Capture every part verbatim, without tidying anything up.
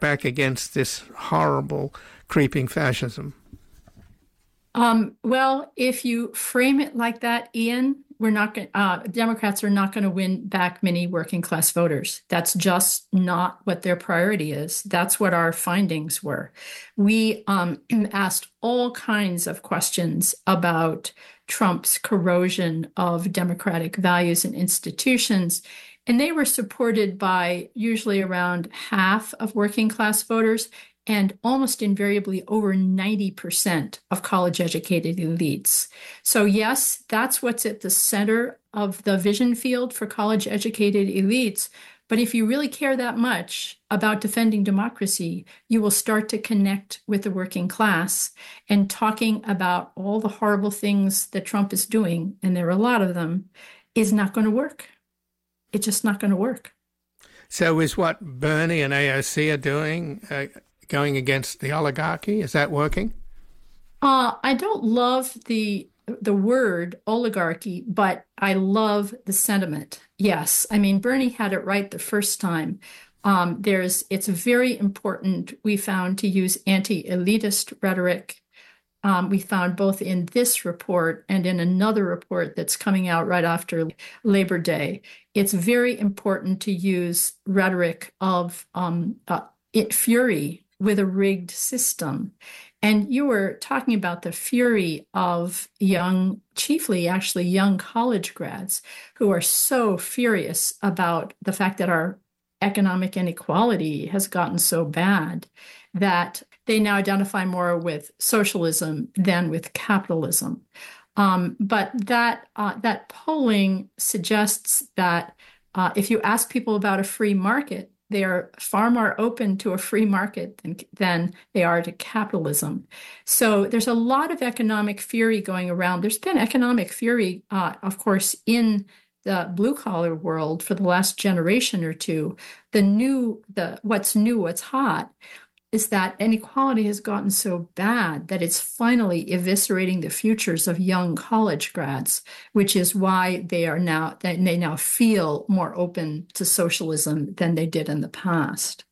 back against this horrible, creeping fascism? Um, well, if you frame it like that, Ian, we're not going. Uh, Democrats are not going to win back many working class voters. That's just not what their priority is. That's what our findings were. We um, asked all kinds of questions about Trump's corrosion of democratic values and institutions, and they were supported by usually around half of working class voters and almost invariably over ninety percent of college-educated elites. So yes, that's what's at the center of the vision field for college-educated elites. But if you really care that much about defending democracy, you will start to connect with the working class, and talking about all the horrible things that Trump is doing, and there are a lot of them, is not going to work. It's just not going to work. So is what Bernie and A O C are doing uh, going against the oligarchy? Is that working? Uh, I don't love the the word oligarchy, but I love the sentiment. Yes, I mean Bernie had it right the first time. Um, there's it's very important, we found, to use anti-elitist rhetoric. Um, we found both in this report and in another report that's coming out right after Labor Day. It's very important to use rhetoric of um, uh, it, fury with a rigged system. And you were talking about the fury of young, chiefly actually young college grads who are so furious about the fact that our economic inequality has gotten so bad that they now identify more with socialism than with capitalism. Um, but that uh, that polling suggests that uh, if you ask people about a free market, they are far more open to a free market than, than they are to capitalism. So there's a lot of economic fury going around. There's been economic fury, uh, of course, in the blue-collar world for the last generation or two. The new, the what's new, what's hot, is that inequality has gotten so bad that it's finally eviscerating the futures of young college grads, which is why they are now they now feel more open to socialism than they did in the past.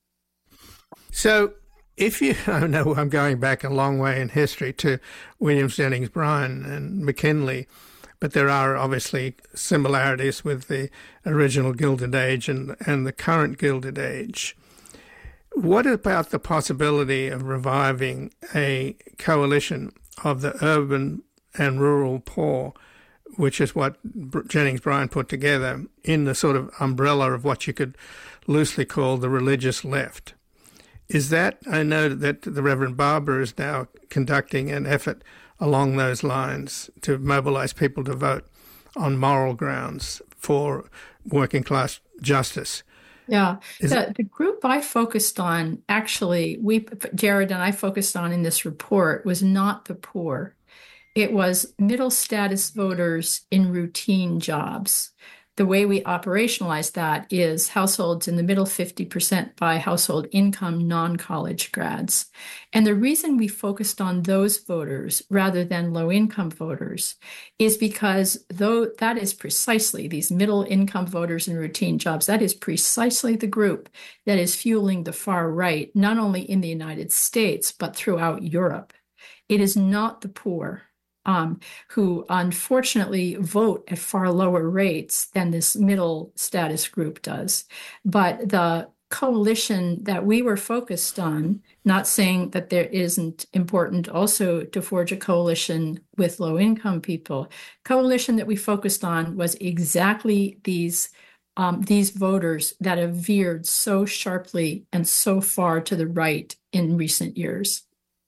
So if you, I know I'm going back a long way in history to Williams Jennings Bryan and McKinley, but there are obviously similarities with the original Gilded Age and, and the current Gilded Age. What about the possibility of reviving a coalition of the urban and rural poor, which is what Jennings Bryan put together in the sort of umbrella of what you could loosely call the religious left? Is that, I know that the Reverend Barber is now conducting an effort along those lines to mobilize people to vote on moral grounds for working class justice. Yeah, the, the group I focused on, actually, we, Jared and I focused on in this report, was not the poor. It was middle status voters in routine jobs. The way we operationalize that is households in the middle fifty percent by household income, non-college grads. And the reason we focused on those voters rather than low-income voters is because though that is precisely these middle-income voters in routine jobs, that is precisely the group that is fueling the far right, not only in the United States, but throughout Europe. It is not the poor. Um, who unfortunately vote at far lower rates than this middle status group does. But the coalition that we were focused on, not saying that there isn't important also to forge a coalition with low-income people, coalition that we focused on was exactly these um, these voters that have veered so sharply and so far to the right in recent years.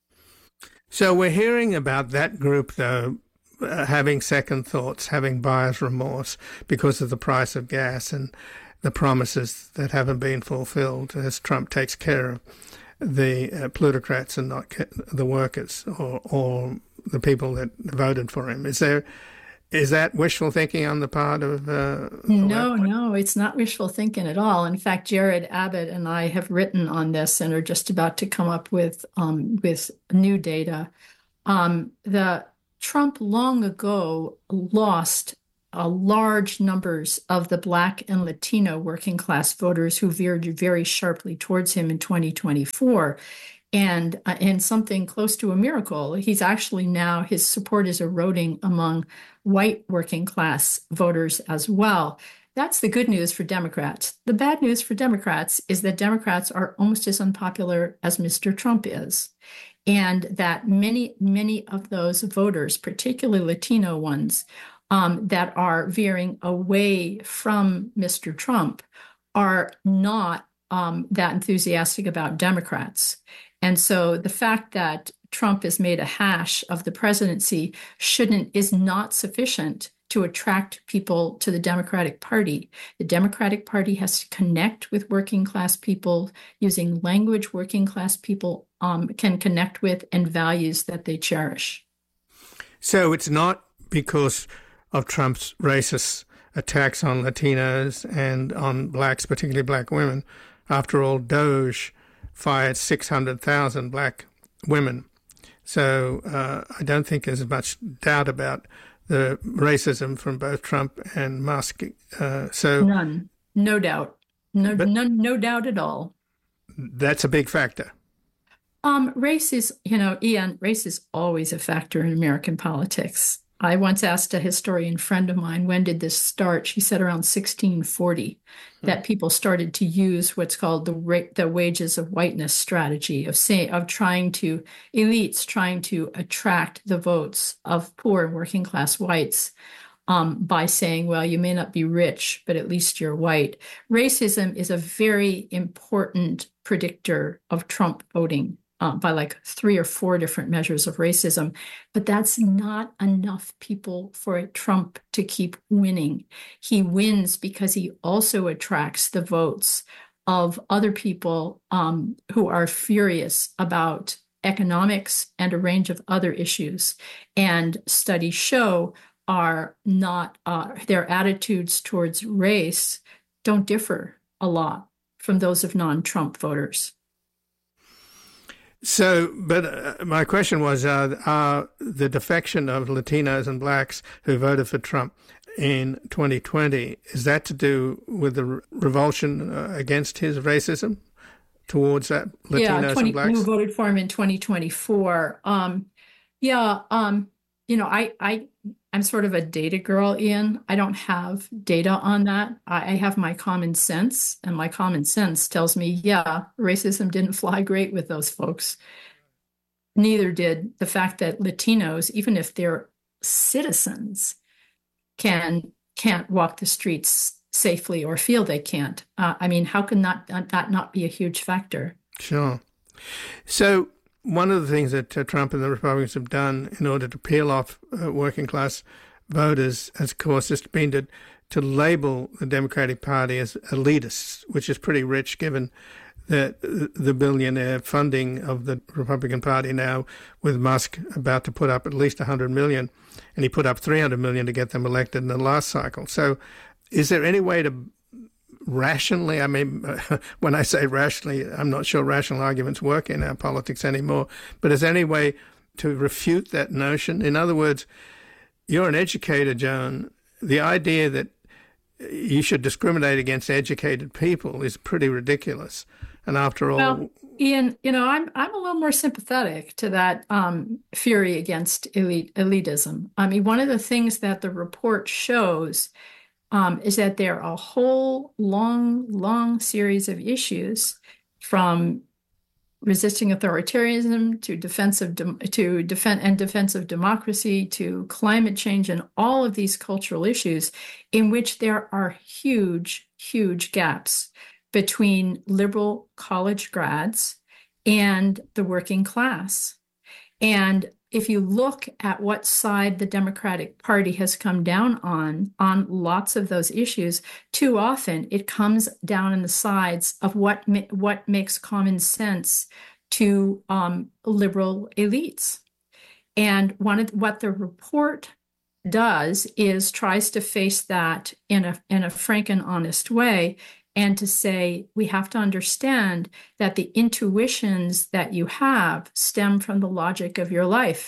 So we're hearing about that group, though, uh, having second thoughts, having buyer's remorse because of the price of gas and the promises that haven't been fulfilled as Trump takes care of the uh, plutocrats and not the workers or, or the people that voted for him. Is there, is that wishful thinking on the part of... Uh, no, no, it's not wishful thinking at all. In fact, Jared Abbott and I have written on this and are just about to come up with um, with new data. Um, the Trump long ago lost uh, large numbers of the Black and Latino working class voters who veered very sharply towards him in twenty twenty-four. And uh, and something close to a miracle, he's actually now, his support is eroding among white working class voters as well. That's the good news for Democrats. The bad news for Democrats is that Democrats are almost as unpopular as Mister Trump is. And that many, many of those voters, particularly Latino ones, um, that are veering away from Mister Trump are not um, that enthusiastic about Democrats. And so the fact that Trump has made a hash of the presidency shouldn't, is not sufficient to attract people to the Democratic Party. The Democratic Party has to connect with working class people using language working class people um, can connect with and values that they cherish. So it's not because of Trump's racist attacks on Latinos and on blacks, particularly black women. After all, Doge fired six hundred thousand black women. So uh, I don't think there's much doubt about the racism from both Trump and Musk. Uh, so none, no doubt, no, but no, no doubt at all. That's a big factor. Um, race is, you know, Ian, race is always a factor in American politics. I once asked a historian friend of mine, when did this start? She said around sixteen forty, hmm. that people started to use what's called the the wages of whiteness strategy of say of trying to elites trying to attract the votes of poor and working class whites um, by saying, well, you may not be rich, but at least you're white. Racism is a very important predictor of Trump voting. Uh, by like three or four different measures of racism, but that's not enough people for Trump to keep winning. He wins because he also attracts the votes of other people um, who are furious about economics and a range of other issues. And studies show are not, uh, their attitudes towards race don't differ a lot from those of non-Trump voters. So, but uh, my question was, uh, are the defection of Latinos and blacks who voted for Trump in twenty twenty, is that to do with the re- revulsion uh, against his racism towards that Latinos yeah, twenty, and blacks? Who voted for him in twenty twenty-four. Um, yeah, um, you know, I, I, I'm sort of a data girl, Ian. I don't have data on that. I, I have my common sense, and my common sense tells me, yeah, racism didn't fly great with those folks. Neither did the fact that Latinos, even if they're citizens, can can't walk the streets safely or feel they can't. Uh, I mean, how can that that not be a huge factor? Sure. So one of the things that uh, Trump and the Republicans have done in order to peel off uh, working class voters, has, of course, has been to, to label the Democratic Party as elitists, which is pretty rich given that the billionaire funding of the Republican Party now, with Musk about to put up at least one hundred million, and he put up three hundred million to get them elected in the last cycle. So is there any way to rationally, I mean, when I say rationally, I'm not sure rational arguments work in our politics anymore, but is there any way to refute that notion? In other words, you're an educator, Joan. The idea that you should discriminate against educated people is pretty ridiculous. And after all, well, Ian, you know, I'm I'm a little more sympathetic to that um, fury against elite elitism. I mean, one of the things that the report shows um, is that there are a whole long, long series of issues, from resisting authoritarianism to defense of de- to defend and defense of democracy to climate change and all of these cultural issues, in which there are huge, huge gaps between liberal college grads and the working class. And if you look at what side the Democratic Party has come down on, on lots of those issues, too often it comes down on the sides of what, what makes common sense to um, liberal elites. And one of what the report does is tries to face that in a, in a frank and honest way, and to say, we have to understand that the intuitions that you have stem from the logic of your life.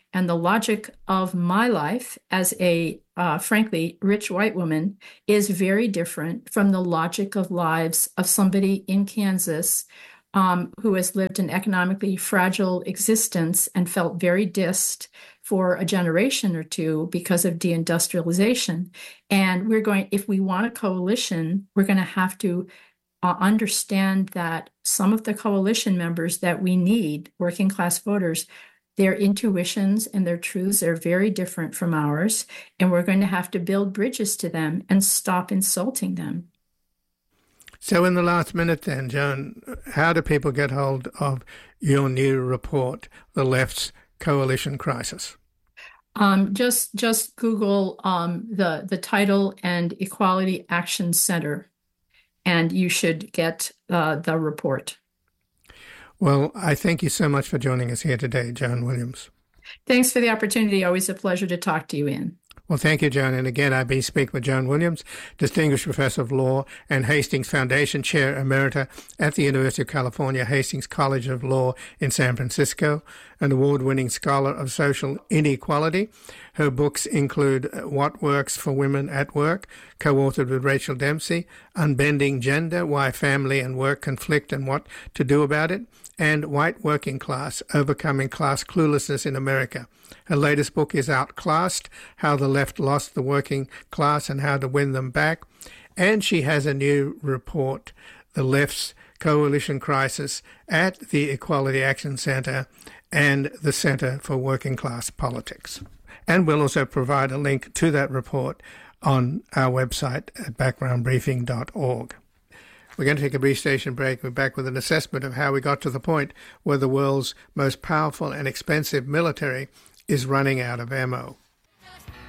And the logic of my life as a, uh, frankly, rich white woman is very different from the logic of lives of somebody in Kansas um, who has lived an economically fragile existence and felt very dissed for a generation or two because of deindustrialization. And we're going, if we want a coalition, we're going to have to uh, understand that some of the coalition members that we need, working class voters, their intuitions and their truths are very different from ours. And we're going to have to build bridges to them and stop insulting them. So in the last minute then, Joan, how do people get hold of your new report, The Left's Coalition Crisis? Um, just just Google um, the, the title and Equality Action Center, and you should get uh, the report. Well, I thank you so much for joining us here today, Joan Williams. Thanks for the opportunity. Always a pleasure to talk to you, Ian. Well, thank you, Joan. And again, I've been speaking with Joan Williams, Distinguished Professor of Law and Hastings Foundation Chair Emerita at the University of California, Hastings College of Law in San Francisco, an award-winning scholar of social inequality. Her books include What Works for Women at Work, co-authored with Rachel Dempsey, Unbending Gender, Why Family and Work Conflict and What to Do About It, and White Working Class, Overcoming Class Cluelessness in America. Her latest book is Outclassed, How the Left Lost the Working Class and How to Win Them Back. And she has a new report, The Left's Coalition Crisis, at the Equality Action Center and the Center for Working Class Politics. And we'll also provide a link to that report on our website at background briefing dot org. We're going to take a brief station break. We're back with an assessment of how we got to the point where the world's most powerful and expensive military is running out of ammo.